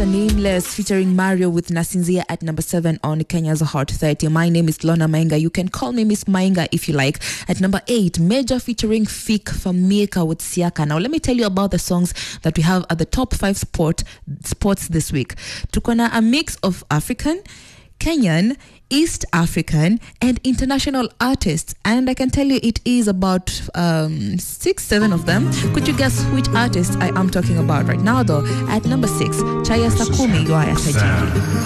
Mr. Nameless featuring Mario with Nasinzia at number 7 on Kenya's Hot 30. My name is Lona Mainga. You can call me Miss Mainga if you like. At number 8, Major featuring Fik Famika with Siaka. Now, let me tell you about the songs that we have at the top 5 spots this week. Tukona a mix of African, Kenyan, East African and international artists, and I can tell you it is about 6-7 of them. Could you guess which artist I am talking about right now though? At number 6, Chaya Sakumi, Yoaya Tajiri.